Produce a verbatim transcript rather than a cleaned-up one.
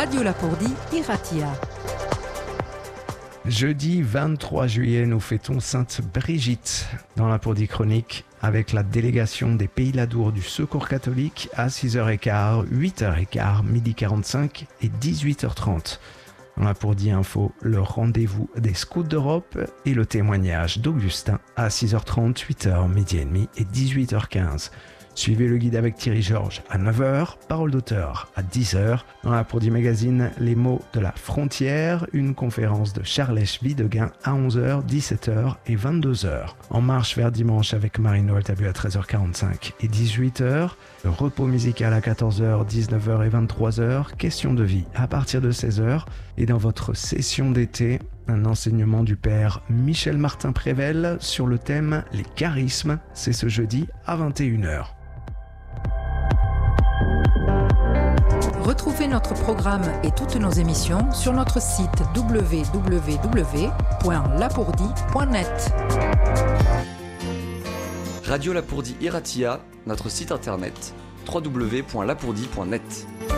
Radio Lapourdie, Iratia. Jeudi vingt-trois juillet, nous fêtons Sainte Brigitte dans Lapourdie Chronique avec la délégation des Pays Ladour du Secours catholique à six heures quinze, huit heures quinze, midi quarante-cinq et dix-huit heures trente. Dans Lapourdie Info, le rendez-vous des Scouts d'Europe et le témoignage d'Augustin à six heures trente, huit heures, midi et demi et dix-huit heures quinze. Suivez le guide avec Thierry Georges à neuf heures, parole d'auteur à dix heures. Dans la Lapourdie Magazine, les mots de la frontière, une conférence de Charlèche Videguin à onze heures, dix-sept heures et vingt-deux heures. En marche vers dimanche avec Marie-Noël Tabu à treize heures quarante-cinq et dix-huit heures. Le repos musical à quatorze heures, dix-neuf heures et vingt-trois heures. Question de vie à partir de seize heures. Et dans votre session d'été, un enseignement du père Michel Martin Prével sur le thème « Les charismes ». C'est ce jeudi à vingt et une heures. Retrouvez notre programme et toutes nos émissions sur notre site w w w point lapourdie point net. Radio Lapourdie Iratia, notre site internet w w w point lapourdie point net.